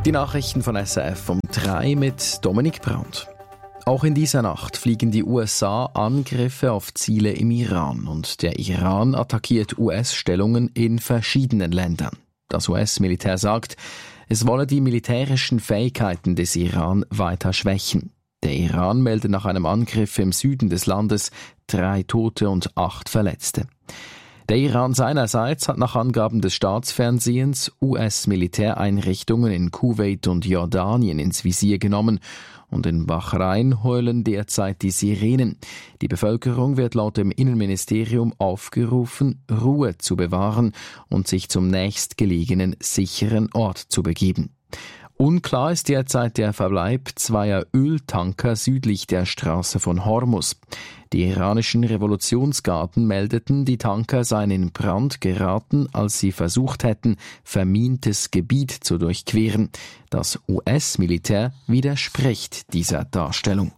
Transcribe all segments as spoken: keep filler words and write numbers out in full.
Die Nachrichten von S R F um drei mit Dominik Brandt. Auch in dieser Nacht fliegen die U S A Angriffe auf Ziele im Iran und der Iran attackiert U S-Stellungen in verschiedenen Ländern. Das U S-Militär sagt, es wolle die militärischen Fähigkeiten des Iran weiter schwächen. Der Iran meldet nach einem Angriff im Süden des Landes drei Tote und acht Verletzte. Der Iran seinerseits hat nach Angaben des Staatsfernsehens U S-Militäreinrichtungen in Kuwait und Jordanien ins Visier genommen und in Bahrain heulen derzeit die Sirenen. Die Bevölkerung wird laut dem Innenministerium aufgerufen, Ruhe zu bewahren und sich zum nächstgelegenen sicheren Ort zu begeben. Unklar ist derzeit der Verbleib zweier Öltanker südlich der Straße von Hormuz. Die iranischen Revolutionsgarden meldeten, die Tanker seien in Brand geraten, als sie versucht hätten, vermintes Gebiet zu durchqueren. Das U S-Militär widerspricht dieser Darstellung.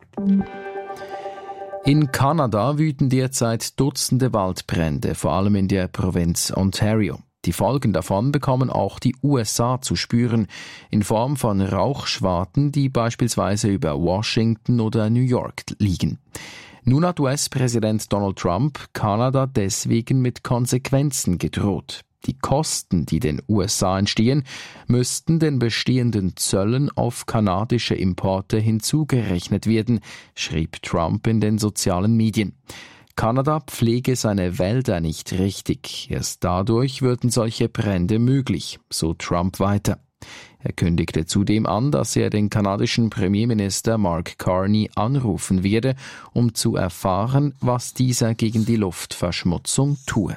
In Kanada wüten derzeit Dutzende Waldbrände, vor allem in der Provinz Ontario. Die Folgen davon bekommen auch die U S A zu spüren, in Form von Rauchschwaden, die beispielsweise über Washington oder New York liegen. Nun hat U S-Präsident Donald Trump Kanada deswegen mit Konsequenzen gedroht. Die Kosten, die den U S A entstehen, müssten den bestehenden Zöllen auf kanadische Importe hinzugerechnet werden, schrieb Trump in den sozialen Medien. Kanada pflege seine Wälder nicht richtig. Erst dadurch würden solche Brände möglich, so Trump weiter. Er kündigte zudem an, dass er den kanadischen Premierminister Mark Carney anrufen werde, um zu erfahren, was dieser gegen die Luftverschmutzung tue.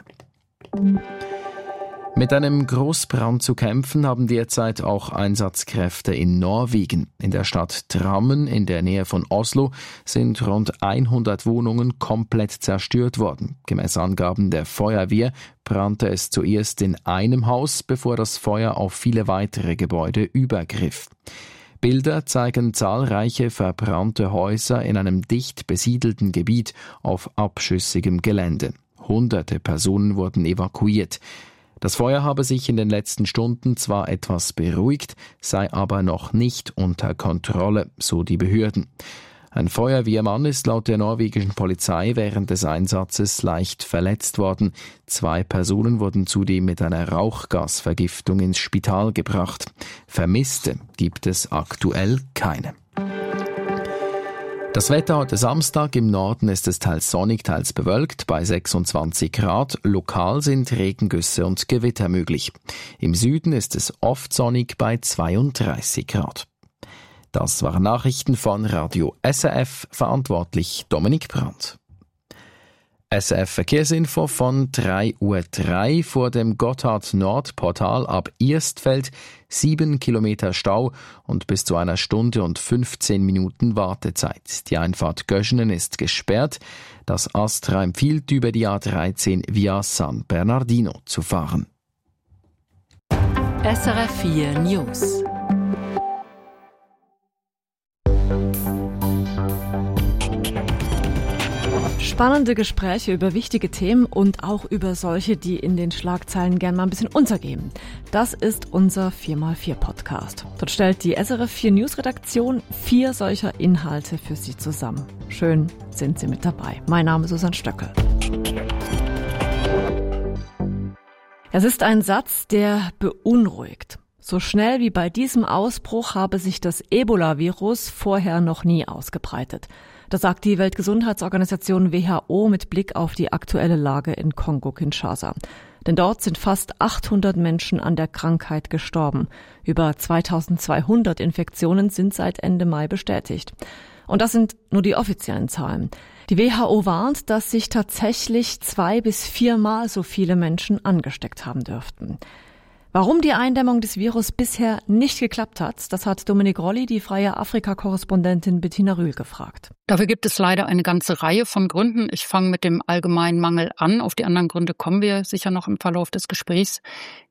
Mit einem Großbrand zu kämpfen haben derzeit auch Einsatzkräfte in Norwegen. In der Stadt Drammen in der Nähe von Oslo sind rund hundert Wohnungen komplett zerstört worden. Gemäß Angaben der Feuerwehr brannte es zuerst in einem Haus, bevor das Feuer auf viele weitere Gebäude übergriff. Bilder zeigen zahlreiche verbrannte Häuser in einem dicht besiedelten Gebiet auf abschüssigem Gelände. Hunderte Personen wurden evakuiert. Das Feuer habe sich in den letzten Stunden zwar etwas beruhigt, sei aber noch nicht unter Kontrolle, so die Behörden. Ein Feuerwehrmann ist laut der norwegischen Polizei während des Einsatzes leicht verletzt worden. Zwei Personen wurden zudem mit einer Rauchgasvergiftung ins Spital gebracht. Vermisste gibt es aktuell keine. Das Wetter heute Samstag: im Norden ist es teils sonnig, teils bewölkt, bei sechsundzwanzig Grad. Lokal sind Regengüsse und Gewitter möglich. Im Süden ist es oft sonnig bei zweiunddreißig Grad. Das waren Nachrichten von Radio S R F, verantwortlich Dominik Brandt. S R F-Verkehrsinfo von drei Uhr drei vor dem Gotthard-Nord-Portal ab Erstfeld, sieben Kilometer Stau und bis zu einer Stunde und fünfzehn Minuten Wartezeit. Die Einfahrt Göschenen ist gesperrt. Das Astra empfiehlt, über die A dreizehn via San Bernardino zu fahren. S R F vier News. Spannende Gespräche über wichtige Themen und auch über solche, die in den Schlagzeilen gern mal ein bisschen untergehen. Das ist unser vier mal vier Podcast. Dort stellt die S R F vier News Redaktion vier solcher Inhalte für Sie zusammen. Schön sind Sie mit dabei. Mein Name ist Susanne Stöckel. Es ist ein Satz, der beunruhigt. So schnell wie bei diesem Ausbruch habe sich das Ebola-Virus vorher noch nie ausgebreitet. Das sagt die Weltgesundheitsorganisation W H O mit Blick auf die aktuelle Lage in Kongo-Kinshasa. Denn dort sind fast achthundert Menschen an der Krankheit gestorben. Über zweitausendzweihundert Infektionen sind seit Ende Mai bestätigt. Und das sind nur die offiziellen Zahlen. Die W H O warnt, dass sich tatsächlich zwei bis viermal so viele Menschen angesteckt haben dürften. Warum die Eindämmung des Virus bisher nicht geklappt hat, das hat Dominique Rolli, die freie Afrika-Korrespondentin Bettina Rühl, gefragt. Dafür gibt es leider eine ganze Reihe von Gründen. Ich fange mit dem allgemeinen Mangel an. Auf die anderen Gründe kommen wir sicher noch im Verlauf des Gesprächs.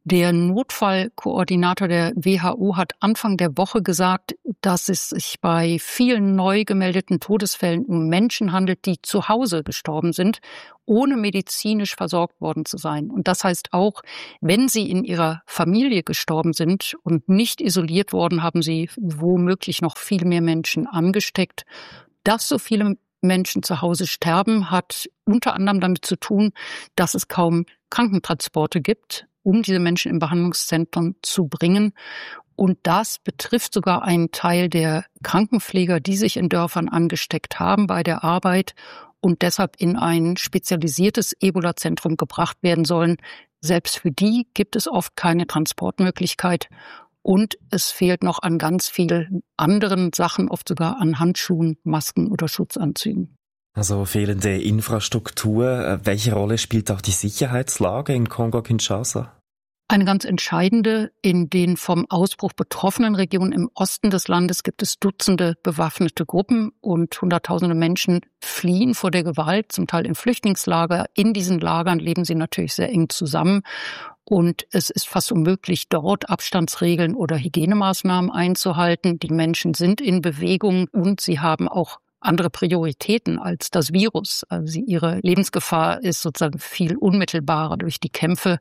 Der Notfallkoordinator der W H O hat Anfang der Woche gesagt, dass es sich bei vielen neu gemeldeten Todesfällen um Menschen handelt, die zu Hause gestorben sind, ohne medizinisch versorgt worden zu sein. Und das heißt auch, wenn sie in ihrer Familie gestorben sind und nicht isoliert worden, haben sie womöglich noch viel mehr Menschen angesteckt. Dass so viele Menschen zu Hause sterben, hat unter anderem damit zu tun, dass es kaum Krankentransporte gibt, um diese Menschen im Behandlungszentrum zu bringen. Und das betrifft sogar einen Teil der Krankenpfleger, die sich in Dörfern angesteckt haben bei der Arbeit und deshalb in ein spezialisiertes Ebola-Zentrum gebracht werden sollen. Selbst für die gibt es oft keine Transportmöglichkeit. Und es fehlt noch an ganz vielen anderen Sachen, oft sogar an Handschuhen, Masken oder Schutzanzügen. Also fehlende Infrastruktur. Welche Rolle spielt auch die Sicherheitslage in Kongo-Kinshasa? Eine ganz entscheidende. In den vom Ausbruch betroffenen Regionen im Osten des Landes gibt es Dutzende bewaffnete Gruppen und Hunderttausende Menschen fliehen vor der Gewalt, zum Teil in Flüchtlingslager. In diesen Lagern leben sie natürlich sehr eng zusammen. Und es ist fast unmöglich, dort Abstandsregeln oder Hygienemaßnahmen einzuhalten. Die Menschen sind in Bewegung und sie haben auch andere Prioritäten als das Virus. Also sie, ihre Lebensgefahr ist sozusagen viel unmittelbarer durch die Kämpfe.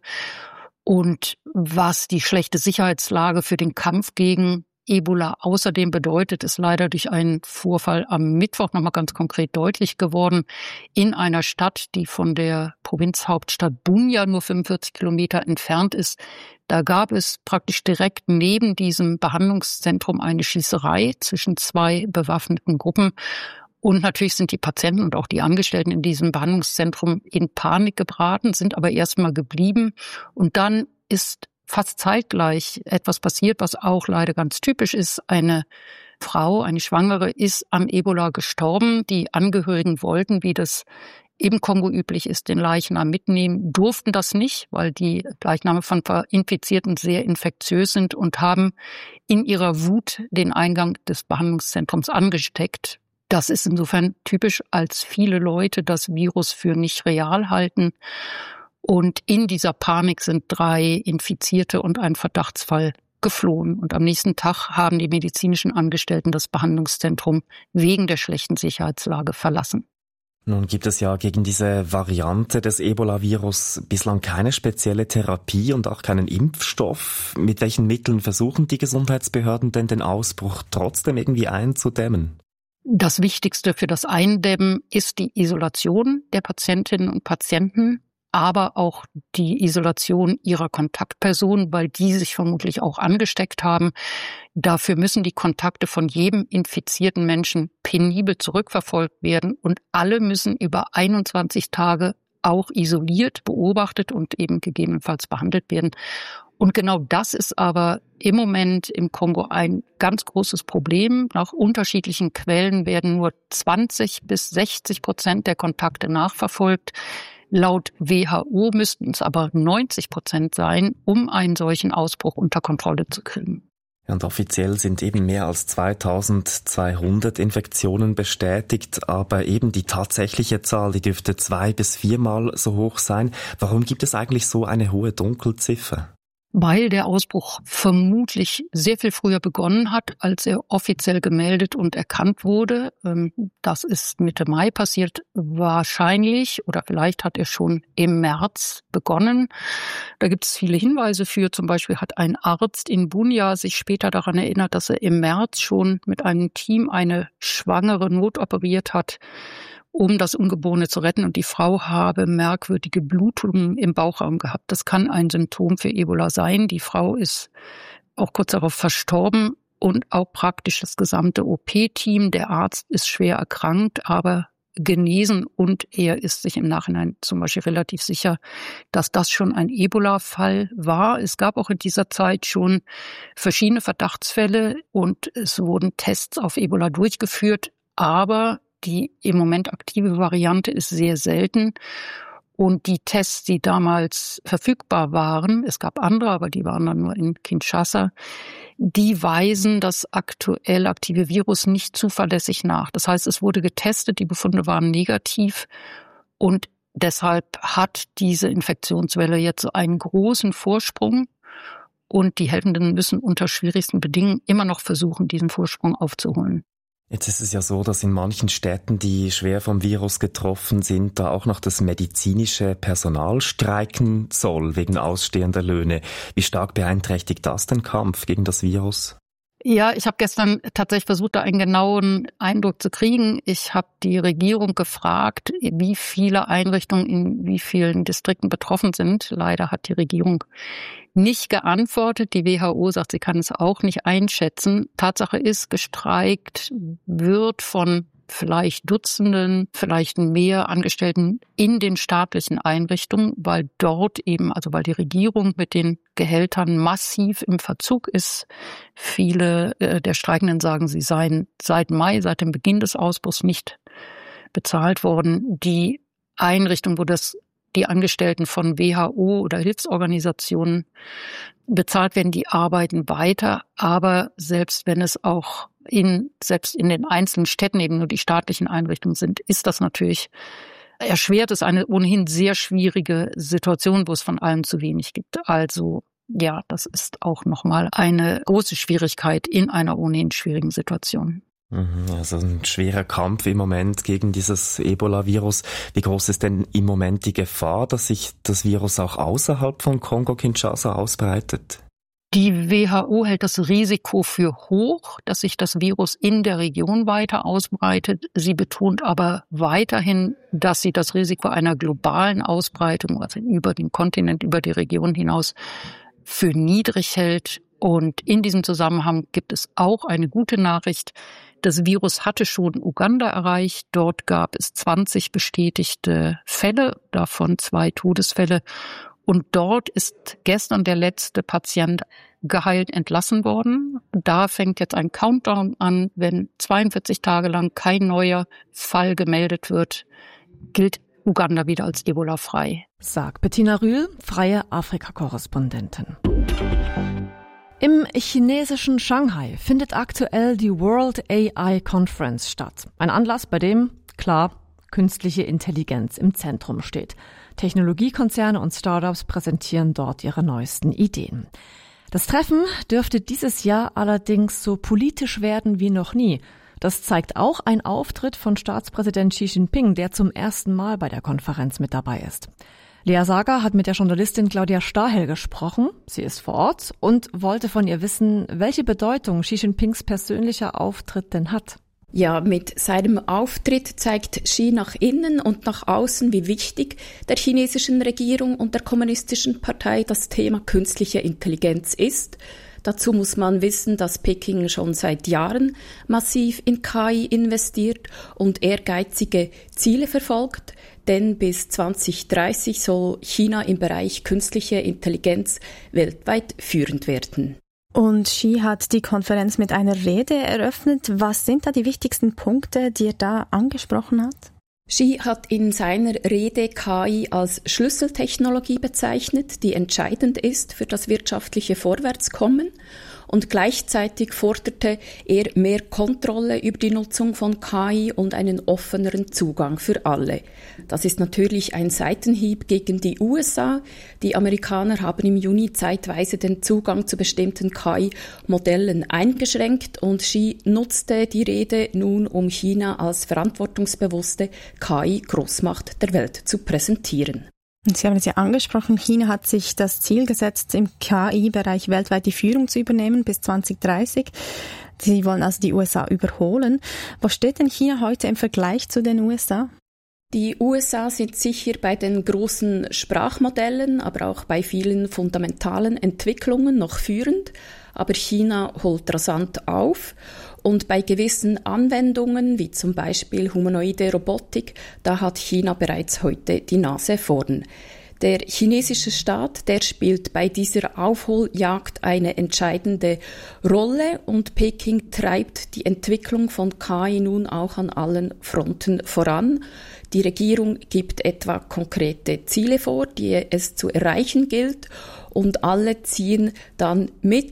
Und was die schlechte Sicherheitslage für den Kampf gegen Ebola außerdem bedeutet, ist leider durch einen Vorfall am Mittwoch nochmal ganz konkret deutlich geworden. In einer Stadt, die von der Provinzhauptstadt Bunia nur fünfundvierzig Kilometer entfernt ist, da gab es praktisch direkt neben diesem Behandlungszentrum eine Schießerei zwischen zwei bewaffneten Gruppen. Und natürlich sind die Patienten und auch die Angestellten in diesem Behandlungszentrum in Panik geraten, sind aber erstmal geblieben. Und dann ist fast zeitgleich etwas passiert, was auch leider ganz typisch ist. Eine Frau, eine Schwangere, ist an Ebola gestorben. Die Angehörigen wollten, wie das im Kongo üblich ist, den Leichnam mitnehmen, durften das nicht, weil die Leichname von Infizierten sehr infektiös sind und haben in ihrer Wut den Eingang des Behandlungszentrums angesteckt. Das ist insofern typisch, als viele Leute das Virus für nicht real halten. Und in dieser Panik sind drei Infizierte und ein Verdachtsfall geflohen. Und am nächsten Tag haben die medizinischen Angestellten das Behandlungszentrum wegen der schlechten Sicherheitslage verlassen. Nun gibt es ja gegen diese Variante des Ebola-Virus bislang keine spezielle Therapie und auch keinen Impfstoff. Mit welchen Mitteln versuchen die Gesundheitsbehörden denn den Ausbruch trotzdem irgendwie einzudämmen? Das Wichtigste für das Eindämmen ist die Isolation der Patientinnen und Patienten, aber auch die Isolation ihrer Kontaktpersonen, weil die sich vermutlich auch angesteckt haben. Dafür müssen die Kontakte von jedem infizierten Menschen penibel zurückverfolgt werden und alle müssen über einundzwanzig Tage auch isoliert, beobachtet und eben gegebenenfalls behandelt werden. Und genau das ist aber im Moment im Kongo ein ganz großes Problem. Nach unterschiedlichen Quellen werden nur zwanzig bis sechzig Prozent der Kontakte nachverfolgt. Laut W H O müssten es aber neunzig Prozent sein, um einen solchen Ausbruch unter Kontrolle zu kriegen. Und offiziell sind eben mehr als zweitausendzweihundert Infektionen bestätigt, aber eben die tatsächliche Zahl, die dürfte zwei- bis viermal so hoch sein. Warum gibt es eigentlich so eine hohe Dunkelziffer? Weil der Ausbruch vermutlich sehr viel früher begonnen hat, als er offiziell gemeldet und erkannt wurde. Das ist Mitte Mai passiert, wahrscheinlich oder vielleicht hat er schon im März begonnen. Da gibt es viele Hinweise für. Zum Beispiel hat ein Arzt in Bunia sich später daran erinnert, dass er im März schon mit einem Team eine Schwangere notoperiert hat, um das Ungeborene zu retten. Und die Frau habe merkwürdige Blutungen im Bauchraum gehabt. Das kann ein Symptom für Ebola sein. Die Frau ist auch kurz darauf verstorben und auch praktisch das gesamte O P-Team. Der Arzt ist schwer erkrankt, aber genesen und er ist sich im Nachhinein zum Beispiel relativ sicher, dass das schon ein Ebola-Fall war. Es gab auch in dieser Zeit schon verschiedene Verdachtsfälle und es wurden Tests auf Ebola durchgeführt, aber die im Moment aktive Variante ist sehr selten. Und die Tests, die damals verfügbar waren, es gab andere, aber die waren dann nur in Kinshasa, die weisen das aktuell aktive Virus nicht zuverlässig nach. Das heißt, es wurde getestet, die Befunde waren negativ. Und deshalb hat diese Infektionswelle jetzt so einen großen Vorsprung und die Helfenden müssen unter schwierigsten Bedingungen immer noch versuchen, diesen Vorsprung aufzuholen. Jetzt ist es ja so, dass in manchen Städten, die schwer vom Virus getroffen sind, da auch noch das medizinische Personal streiken soll wegen ausstehender Löhne. Wie stark beeinträchtigt das den Kampf gegen das Virus? Ja, ich habe gestern tatsächlich versucht, da einen genauen Eindruck zu kriegen. Ich habe die Regierung gefragt, wie viele Einrichtungen in wie vielen Distrikten betroffen sind. Leider hat die Regierung nicht geantwortet. Die W H O sagt, sie kann es auch nicht einschätzen. Tatsache ist, gestreikt wird von vielleicht Dutzenden, vielleicht mehr Angestellten in den staatlichen Einrichtungen, weil dort eben, also weil die Regierung mit den Gehältern massiv im Verzug ist. Viele äh, der Streikenden sagen, sie seien seit Mai, seit dem Beginn des Ausbruchs nicht bezahlt worden. Die Einrichtung, wo das die Angestellten von W H O oder Hilfsorganisationen bezahlt werden, die arbeiten weiter. Aber selbst wenn es auch in, selbst in den einzelnen Städten eben nur die staatlichen Einrichtungen sind, ist das natürlich erschwert. Es ist eine ohnehin sehr schwierige Situation, wo es von allem zu wenig gibt. Also, ja, das ist auch nochmal eine große Schwierigkeit in einer ohnehin schwierigen Situation. Also ein schwerer Kampf im Moment gegen dieses Ebola-Virus. Wie groß ist denn im Moment die Gefahr, dass sich das Virus auch außerhalb von Kongo-Kinshasa ausbreitet? Die W H O hält das Risiko für hoch, dass sich das Virus in der Region weiter ausbreitet. Sie betont aber weiterhin, dass sie das Risiko einer globalen Ausbreitung, also über den Kontinent, über die Region hinaus, für niedrig hält. Und in diesem Zusammenhang gibt es auch eine gute Nachricht. Das Virus hatte schon Uganda erreicht. Dort gab es zwanzig bestätigte Fälle, davon zwei Todesfälle. Und dort ist gestern der letzte Patient geheilt entlassen worden. Da fängt jetzt ein Countdown an. Wenn zweiundvierzig Tage lang kein neuer Fall gemeldet wird, gilt Uganda wieder als Ebola-frei. Sagt Bettina Rühl, freie Afrika-Korrespondentin. Im chinesischen Shanghai findet aktuell die World A I Conference statt. Ein Anlass, bei dem, klar, künstliche Intelligenz im Zentrum steht. Technologiekonzerne und Startups präsentieren dort ihre neuesten Ideen. Das Treffen dürfte dieses Jahr allerdings so politisch werden wie noch nie. Das zeigt auch ein Auftritt von Staatspräsident Xi Jinping, der zum ersten Mal bei der Konferenz mit dabei ist. Lea Sager hat mit der Journalistin Claudia Stahel gesprochen. Sie ist vor Ort und wollte von ihr wissen, welche Bedeutung Xi Jinpings persönlicher Auftritt denn hat. Ja, mit seinem Auftritt zeigt Xi nach innen und nach außen, wie wichtig der chinesischen Regierung und der Kommunistischen Partei das Thema künstliche Intelligenz ist. Dazu muss man wissen, dass Peking schon seit Jahren massiv in K I investiert und ehrgeizige Ziele verfolgt. Denn bis zwanzig dreißig soll China im Bereich künstliche Intelligenz weltweit führend werden. Und Xi hat die Konferenz mit einer Rede eröffnet. Was sind da die wichtigsten Punkte, die er da angesprochen hat? Xi hat in seiner Rede K I als Schlüsseltechnologie bezeichnet, die entscheidend ist für das wirtschaftliche Vorwärtskommen. Und gleichzeitig forderte er mehr Kontrolle über die Nutzung von K I und einen offeneren Zugang für alle. Das ist natürlich ein Seitenhieb gegen die U S A. Die Amerikaner haben im Juni zeitweise den Zugang zu bestimmten K I-Modellen eingeschränkt und Xi nutzte die Rede nun, um China als verantwortungsbewusste K I-Großmacht der Welt zu präsentieren. Und Sie haben es ja angesprochen, China hat sich das Ziel gesetzt, im K I-Bereich weltweit die Führung zu übernehmen bis zwanzig dreißig. Sie wollen also die U S A überholen. Wo steht denn China heute im Vergleich zu den U S A? Die U S A sind sicher bei den großen Sprachmodellen, aber auch bei vielen fundamentalen Entwicklungen noch führend. Aber China holt rasant auf. Und bei gewissen Anwendungen, wie zum Beispiel humanoide Robotik, da hat China bereits heute die Nase vorn. Der chinesische Staat, der spielt bei dieser Aufholjagd eine entscheidende Rolle und Peking treibt die Entwicklung von K I nun auch an allen Fronten voran. Die Regierung gibt etwa konkrete Ziele vor, die es zu erreichen gilt und alle ziehen dann mit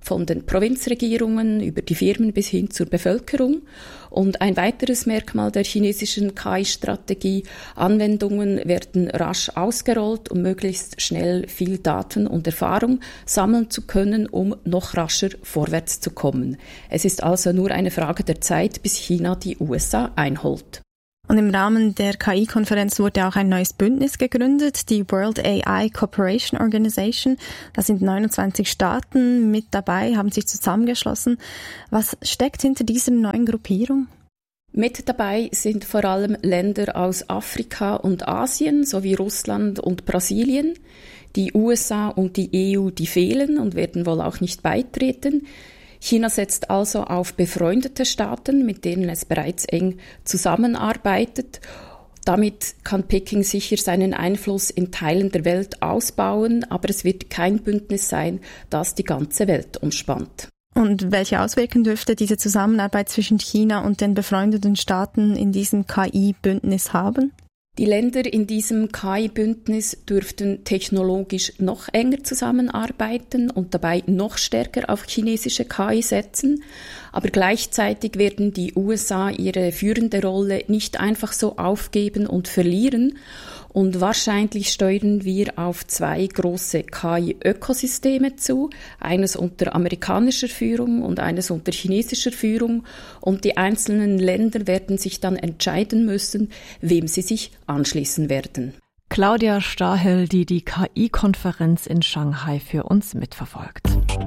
von den Provinzregierungen über die Firmen bis hin zur Bevölkerung. Und ein weiteres Merkmal der chinesischen K I-Strategie: Anwendungen werden rasch ausgerollt, um möglichst schnell viel Daten und Erfahrung sammeln zu können, um noch rascher vorwärts zu kommen. Es ist also nur eine Frage der Zeit, bis China die U S A einholt. Und im Rahmen der K I-Konferenz wurde auch ein neues Bündnis gegründet, die World A I Cooperation Organization. Da sind neunundzwanzig Staaten mit dabei, haben sich zusammengeschlossen. Was steckt hinter dieser neuen Gruppierung? Mit dabei sind vor allem Länder aus Afrika und Asien sowie Russland und Brasilien. Die U S A und die E U, die fehlen und werden wohl auch nicht beitreten. China setzt also auf befreundete Staaten, mit denen es bereits eng zusammenarbeitet. Damit kann Peking sicher seinen Einfluss in Teilen der Welt ausbauen, aber es wird kein Bündnis sein, das die ganze Welt umspannt. Und welche Auswirkungen dürfte diese Zusammenarbeit zwischen China und den befreundeten Staaten in diesem K I-Bündnis haben? Die Länder in diesem K I-Bündnis dürften technologisch noch enger zusammenarbeiten und dabei noch stärker auf chinesische K I setzen. Aber gleichzeitig werden die U S A ihre führende Rolle nicht einfach so aufgeben und verlieren. Und wahrscheinlich steuern wir auf zwei große K I-Ökosysteme zu, eines unter amerikanischer Führung und eines unter chinesischer Führung. Und die einzelnen Länder werden sich dann entscheiden müssen, wem sie sich anschließen werden. Claudia Stahel, die die K I-Konferenz in Shanghai für uns mitverfolgt.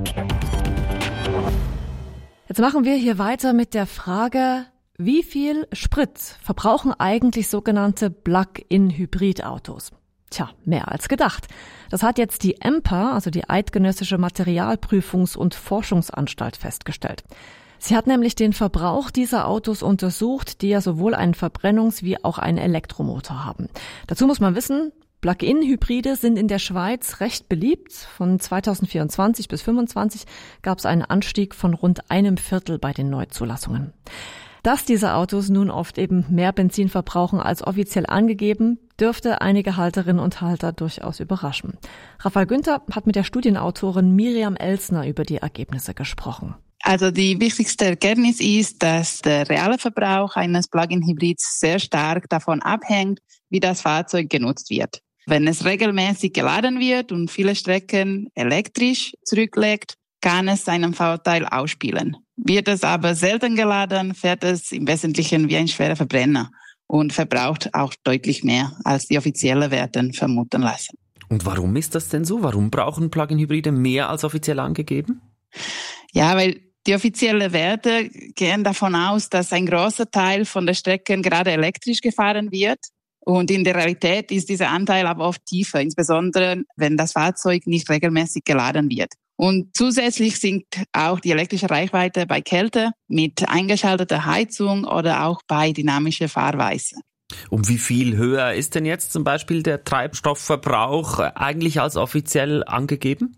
Jetzt machen wir hier weiter mit der Frage: Wie viel Sprit verbrauchen eigentlich sogenannte Plug-in-Hybridautos? Tja, mehr als gedacht. Das hat jetzt die E M P A, also die Eidgenössische Materialprüfungs- und Forschungsanstalt, festgestellt. Sie hat nämlich den Verbrauch dieser Autos untersucht, die ja sowohl einen Verbrennungs- wie auch einen Elektromotor haben. Dazu muss man wissen, Plug-in-Hybride sind in der Schweiz recht beliebt. Von zweitausendvierundzwanzig bis zweitausendfünfundzwanzig gab es einen Anstieg von rund einem Viertel bei den Neuzulassungen. Dass diese Autos nun oft eben mehr Benzin verbrauchen als offiziell angegeben, dürfte einige Halterinnen und Halter durchaus überraschen. Raphael Günther hat mit der Studienautorin Miriam Elsner über die Ergebnisse gesprochen. Also die wichtigste Erkenntnis ist, dass der reale Verbrauch eines Plug-in-Hybrids sehr stark davon abhängt, wie das Fahrzeug genutzt wird. Wenn es regelmäßig geladen wird und viele Strecken elektrisch zurücklegt, kann es seinen Vorteil ausspielen. Wird es aber selten geladen, fährt es im Wesentlichen wie ein schwerer Verbrenner und verbraucht auch deutlich mehr, als die offiziellen Werte vermuten lassen. Und warum ist das denn so? Warum brauchen Plug-in-Hybride mehr als offiziell angegeben? Ja, weil die offiziellen Werte gehen davon aus, dass ein großer Teil von der Strecken gerade elektrisch gefahren wird. Und in der Realität ist dieser Anteil aber oft tiefer, insbesondere wenn das Fahrzeug nicht regelmäßig geladen wird. Und zusätzlich sinkt auch die elektrische Reichweite bei Kälte mit eingeschalteter Heizung oder auch bei dynamischer Fahrweise. Um wie viel höher ist denn jetzt zum Beispiel der Treibstoffverbrauch eigentlich als offiziell angegeben?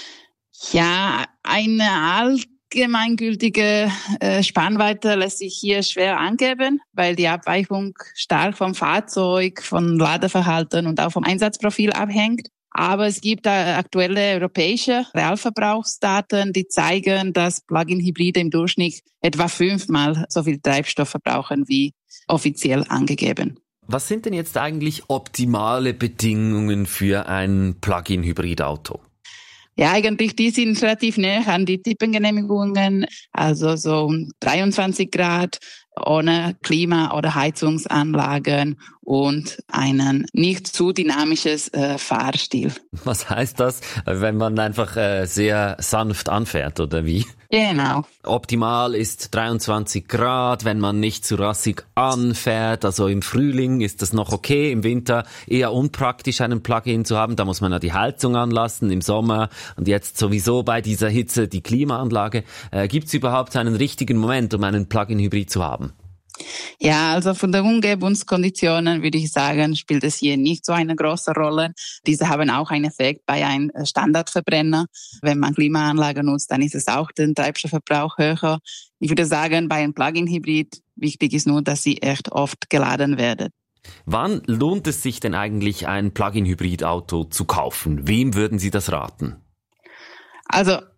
Ja, eine allgemeingültige äh, Spannweite lässt sich hier schwer angeben, weil die Abweichung stark vom Fahrzeug, vom Ladeverhalten und auch vom Einsatzprofil abhängt. Aber es gibt da aktuelle europäische Realverbrauchsdaten, die zeigen, dass Plug-in-Hybride im Durchschnitt etwa fünfmal so viel Treibstoff verbrauchen wie offiziell angegeben. Was sind denn jetzt eigentlich optimale Bedingungen für ein Plug-in-Hybrid-Auto? Ja, eigentlich, die sind relativ näher an die Typengenehmigungen, also so dreiundzwanzig Grad ohne Klima- oder Heizungsanlagen und einen nicht zu dynamisches äh, Fahrstil. Was heißt das, wenn man einfach äh, sehr sanft anfährt, oder wie? Genau. Optimal ist dreiundzwanzig Grad, wenn man nicht zu rassig anfährt. Also im Frühling ist das noch okay, im Winter eher unpraktisch, einen Plug-in zu haben. Da muss man ja die Heizung anlassen, im Sommer und jetzt sowieso bei dieser Hitze die Klimaanlage. Äh, Gibt es überhaupt einen richtigen Moment, um einen Plug-in-Hybrid zu haben? Ja, also von den Umgebungskonditionen würde ich sagen, spielt es hier nicht so eine große Rolle. Diese haben auch einen Effekt bei einem Standardverbrenner. Wenn man Klimaanlage nutzt, dann ist es auch den Treibstoffverbrauch höher. Ich würde sagen, bei einem Plug-in-Hybrid wichtig ist nur, dass sie echt oft geladen werden. Wann lohnt es sich denn eigentlich, ein Plug-in-Hybrid-Auto zu kaufen? Wem würden Sie das raten? Also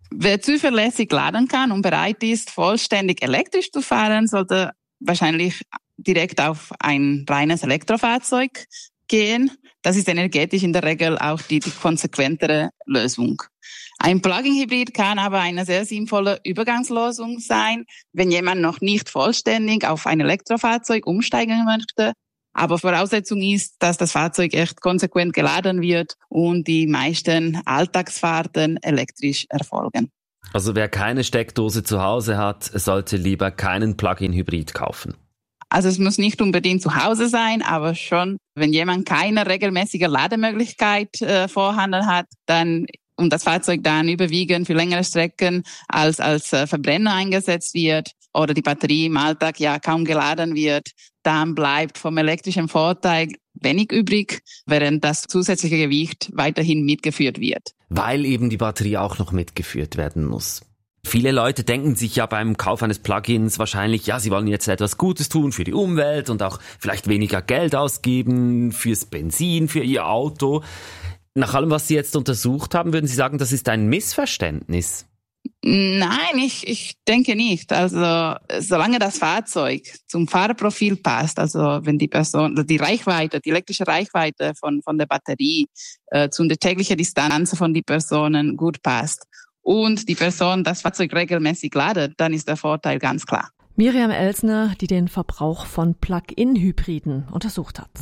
Wer zuverlässig laden kann und bereit ist, vollständig elektrisch zu fahren, sollte wahrscheinlich direkt auf ein reines Elektrofahrzeug gehen. Das ist energetisch in der Regel auch die, die konsequentere Lösung. Ein Plug-in-Hybrid kann aber eine sehr sinnvolle Übergangslösung sein, wenn jemand noch nicht vollständig auf ein Elektrofahrzeug umsteigen möchte. Aber Voraussetzung ist, dass das Fahrzeug echt konsequent geladen wird und die meisten Alltagsfahrten elektrisch erfolgen. Also wer keine Steckdose zu Hause hat, sollte lieber keinen Plug-in-Hybrid kaufen. Also es muss nicht unbedingt zu Hause sein, aber schon, wenn jemand keine regelmäßige Lademöglichkeit äh, vorhanden hat, dann und das Fahrzeug dann überwiegend für längere Strecken als als äh, Verbrenner eingesetzt wird oder die Batterie im Alltag ja kaum geladen wird, dann bleibt vom elektrischen Vorteil wenig übrig, während das zusätzliche Gewicht weiterhin mitgeführt wird. Weil eben die Batterie auch noch mitgeführt werden muss. Viele Leute denken sich ja beim Kauf eines Plugins wahrscheinlich, ja, sie wollen jetzt etwas Gutes tun für die Umwelt und auch vielleicht weniger Geld ausgeben fürs Benzin, für ihr Auto. Nach allem, was Sie jetzt untersucht haben, würden Sie sagen, das ist ein Missverständnis? Nein, ich, ich denke nicht. Also solange das Fahrzeug zum Fahrprofil passt, also wenn die Person, die Reichweite, die elektrische Reichweite von, von der Batterie äh, zu der täglichen Distanz von den Personen gut passt und die Person das Fahrzeug regelmäßig ladet, dann ist der Vorteil ganz klar. Miriam Elsner, die den Verbrauch von Plug-in-Hybriden untersucht hat.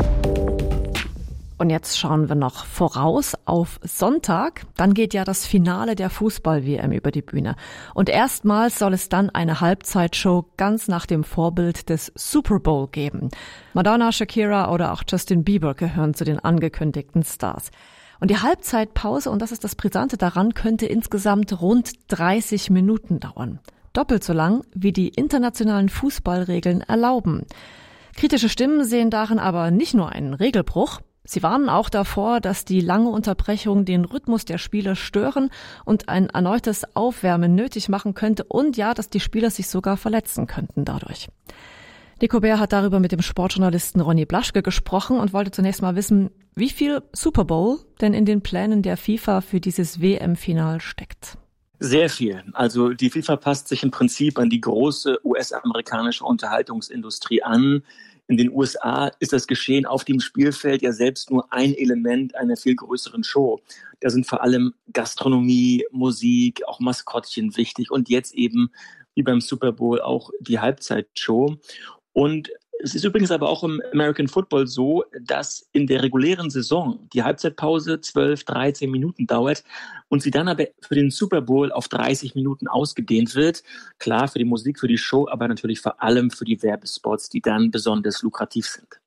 Und jetzt schauen wir noch voraus auf Sonntag. Dann geht ja das Finale der Fußball-W M über die Bühne. Und erstmals soll es dann eine Halbzeitshow ganz nach dem Vorbild des Super Bowl geben. Madonna, Shakira oder auch Justin Bieber gehören zu den angekündigten Stars. Und die Halbzeitpause, und das ist das Brisante daran, könnte insgesamt rund dreißig Minuten dauern. Doppelt so lang, wie die internationalen Fußballregeln erlauben. Kritische Stimmen sehen darin aber nicht nur einen Regelbruch. Sie warnen auch davor, dass die lange Unterbrechung den Rhythmus der Spieler stören und ein erneutes Aufwärmen nötig machen könnte und ja, dass die Spieler sich sogar verletzen könnten dadurch. Nico Bär hat darüber mit dem Sportjournalisten Ronny Blaschke gesprochen und wollte zunächst mal wissen, wie viel Super Bowl denn in den Plänen der FIFA für dieses W M-Final steckt. Sehr viel. Also die FIFA passt sich im Prinzip an die große U S-amerikanische Unterhaltungsindustrie an. In den U S A ist das Geschehen auf dem Spielfeld ja selbst nur ein Element einer viel größeren Show. Da sind vor allem Gastronomie, Musik, auch Maskottchen wichtig und jetzt eben, wie beim Super Bowl, auch die Halbzeitshow. Und es ist übrigens aber auch im American Football so, dass in der regulären Saison die Halbzeitpause zwölf, dreizehn Minuten dauert und sie dann aber für den Super Bowl auf dreißig Minuten ausgedehnt wird. Klar, für die Musik, für die Show, aber natürlich vor allem für die Werbespots, die dann besonders lukrativ sind.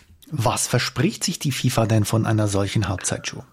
Was verspricht sich die FIFA denn von einer solchen Halbzeitshow?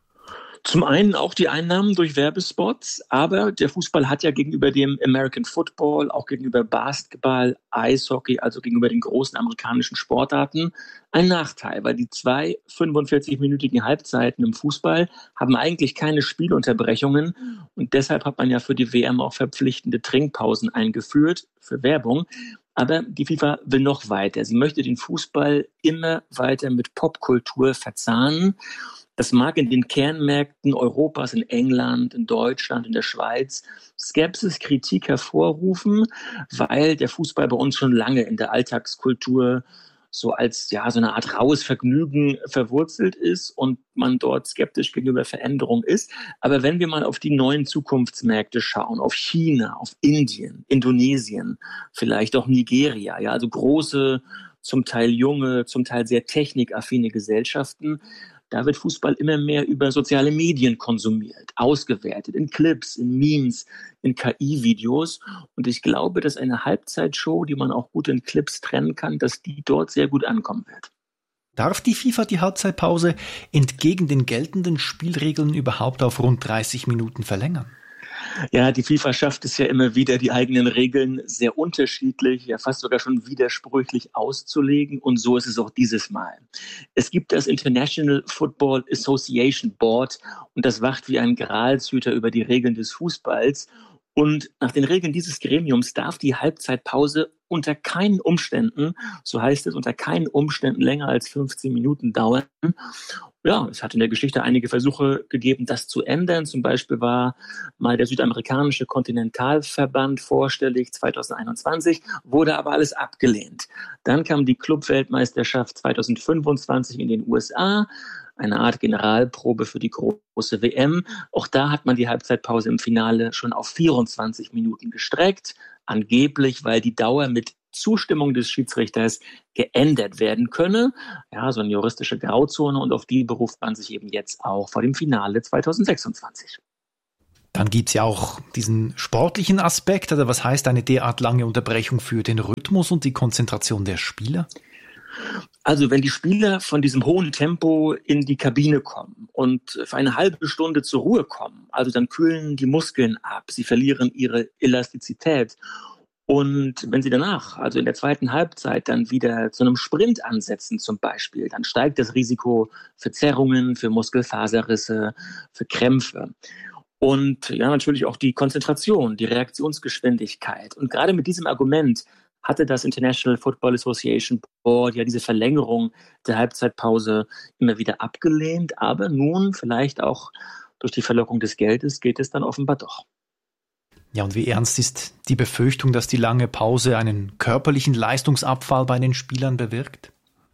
Zum einen auch die Einnahmen durch Werbespots, aber der Fußball hat ja gegenüber dem American Football, auch gegenüber Basketball, Eishockey, also gegenüber den großen amerikanischen Sportarten, einen Nachteil, weil die zwei fünfundvierzig-minütigen Halbzeiten im Fußball haben eigentlich keine Spielunterbrechungen und deshalb hat man ja für die W M auch verpflichtende Trinkpausen eingeführt für Werbung. Aber die FIFA will noch weiter. Sie möchte den Fußball immer weiter mit Popkultur verzahnen. Das mag in den Kernmärkten Europas, in England, in Deutschland, in der Schweiz Skepsis, Kritik hervorrufen, weil der Fußball bei uns schon lange in der Alltagskultur so als ja so eine Art raues Vergnügen verwurzelt ist und man dort skeptisch gegenüber Veränderung ist. Aber wenn wir mal auf die neuen Zukunftsmärkte schauen, auf China, auf Indien, Indonesien, vielleicht auch Nigeria, ja, also große, zum Teil junge, zum Teil sehr technikaffine Gesellschaften, da wird Fußball immer mehr über soziale Medien konsumiert, ausgewertet, in Clips, in Memes, in K I-Videos. Und ich glaube, dass eine Halbzeitshow, die man auch gut in Clips trennen kann, dass die dort sehr gut ankommen wird. Darf die FIFA die Halbzeitpause entgegen den geltenden Spielregeln überhaupt auf rund dreißig Minuten verlängern? Ja, die FIFA schafft es ja immer wieder, die eigenen Regeln sehr unterschiedlich, ja fast sogar schon widersprüchlich auszulegen. Und so ist es auch dieses Mal. Es gibt das International Football Association Board und das wacht wie ein Gralshüter über die Regeln des Fußballs. Und nach den Regeln dieses Gremiums darf die Halbzeitpause unter keinen Umständen, so heißt es, unter keinen Umständen länger als fünfzehn Minuten dauern. Ja, es hat in der Geschichte einige Versuche gegeben, das zu ändern. Zum Beispiel war mal der südamerikanische Kontinentalverband vorstellig zweitausendeinundzwanzig, wurde aber alles abgelehnt. Dann kam die Clubweltmeisterschaft zweitausendfünfundzwanzig in den U S A, eine Art Generalprobe für die große W M. Auch da hat man die Halbzeitpause im Finale schon auf vierundzwanzig Minuten gestreckt, angeblich, weil die Dauer mit Zustimmung des Schiedsrichters geändert werden könne. Ja, so eine juristische Grauzone, und auf die beruft man sich eben jetzt auch vor dem Finale zweitausendsechsundzwanzig. Dann gibt's ja auch diesen sportlichen Aspekt, oder was heißt eine derart lange Unterbrechung für den Rhythmus und die Konzentration der Spieler? Also wenn die Spieler von diesem hohen Tempo in die Kabine kommen und für eine halbe Stunde zur Ruhe kommen, also dann kühlen die Muskeln ab, sie verlieren ihre Elastizität. Und wenn sie danach, also in der zweiten Halbzeit, dann wieder zu einem Sprint ansetzen zum Beispiel, dann steigt das Risiko für Zerrungen, für Muskelfaserrisse, für Krämpfe. Und ja, natürlich auch die Konzentration, die Reaktionsgeschwindigkeit. Und gerade mit diesem Argument hatte das International Football Association Board ja diese Verlängerung der Halbzeitpause immer wieder abgelehnt. Aber nun, vielleicht auch durch die Verlockung des Geldes, geht es dann offenbar doch. Ja, und wie ernst ist die Befürchtung, dass die lange Pause einen körperlichen Leistungsabfall bei den Spielern bewirkt?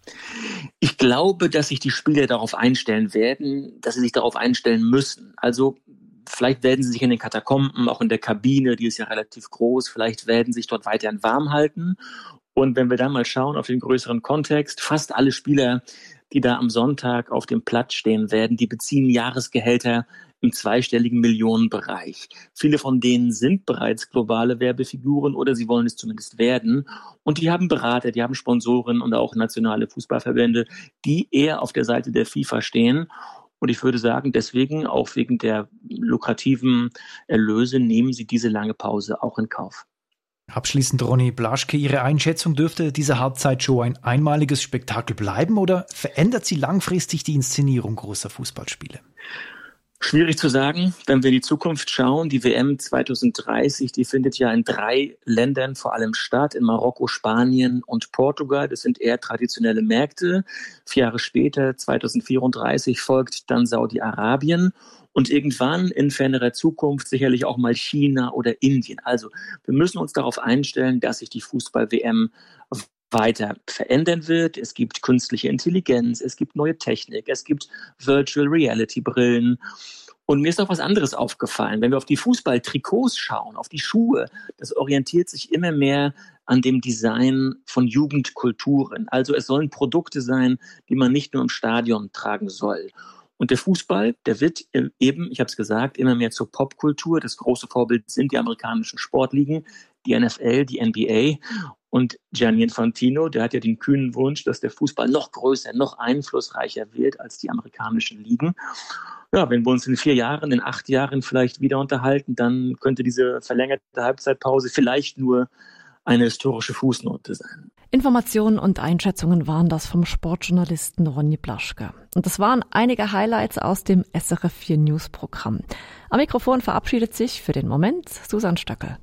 Ich glaube, dass sich die Spieler darauf einstellen werden, dass sie sich darauf einstellen müssen. Also vielleicht werden sie sich in den Katakomben, auch in der Kabine, die ist ja relativ groß, vielleicht werden sie sich dort weiterhin warm halten. Und wenn wir dann mal schauen auf den größeren Kontext, fast alle Spieler, die da am Sonntag auf dem Platz stehen werden, die beziehen Jahresgehälter im zweistelligen Millionenbereich. Viele von denen sind bereits globale Werbefiguren oder sie wollen es zumindest werden. Und die haben Berater, die haben Sponsoren und auch nationale Fußballverbände, die eher auf der Seite der FIFA stehen. Und ich würde sagen, deswegen, auch wegen der lukrativen Erlöse, nehmen sie diese lange Pause auch in Kauf. Abschließend, Ronny Blaschke, Ihre Einschätzung: Dürfte diese Halbzeitshow ein einmaliges Spektakel bleiben oder verändert sie langfristig die Inszenierung großer Fußballspiele? Schwierig zu sagen, wenn wir in die Zukunft schauen. Die W M zweitausenddreißig, die findet ja in drei Ländern vor allem statt, in Marokko, Spanien und Portugal. Das sind eher traditionelle Märkte. Vier Jahre später, zweitausendvierunddreißig, folgt dann Saudi-Arabien und irgendwann in fernerer Zukunft sicherlich auch mal China oder Indien. Also wir müssen uns darauf einstellen, dass sich die Fußball-W M weiter verändern wird. Es gibt künstliche Intelligenz, es gibt neue Technik, es gibt Virtual Reality Brillen. Und mir ist auch was anderes aufgefallen. Wenn wir auf die Fußballtrikots schauen, auf die Schuhe, das orientiert sich immer mehr an dem Design von Jugendkulturen. Also es sollen Produkte sein, die man nicht nur im Stadion tragen soll. Und der Fußball, der wird eben, ich habe es gesagt, immer mehr zur Popkultur. Das große Vorbild sind die amerikanischen Sportligen, die N F L, die N B A. Und Gianni Infantino, der hat ja den kühnen Wunsch, dass der Fußball noch größer, noch einflussreicher wird als die amerikanischen Ligen. Ja, wenn wir uns in vier Jahren, in acht Jahren vielleicht wieder unterhalten, dann könnte diese verlängerte Halbzeitpause vielleicht nur eine historische Fußnote sein. Informationen und Einschätzungen waren das vom Sportjournalisten Ronny Blaschke. Und das waren einige Highlights aus dem S R F vier News Programm. Am Mikrofon verabschiedet sich für den Moment Susanne Stöckel.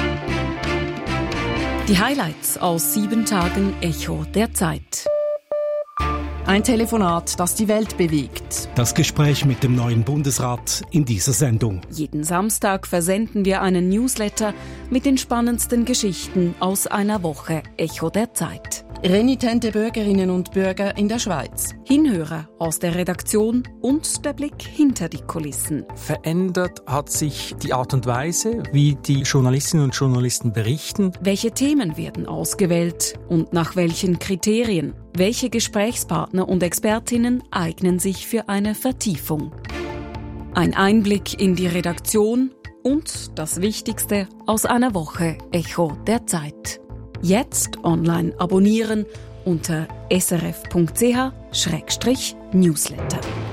Die Highlights aus sieben Tagen Echo der Zeit. Ein Telefonat, das die Welt bewegt. Das Gespräch mit dem neuen Bundesrat in dieser Sendung. Jeden Samstag versenden wir einen Newsletter mit den spannendsten Geschichten aus einer Woche Echo der Zeit. Renitente Bürgerinnen und Bürger in der Schweiz. Hinhörer aus der Redaktion und der Blick hinter die Kulissen. Verändert hat sich die Art und Weise, wie die Journalistinnen und Journalisten berichten. Welche Themen werden ausgewählt und nach welchen Kriterien? Welche Gesprächspartner und Expertinnen eignen sich für eine Vertiefung? Ein Einblick in die Redaktion und das Wichtigste aus einer Woche Echo der Zeit. Jetzt online abonnieren unter s r f punkt c h slash newsletter.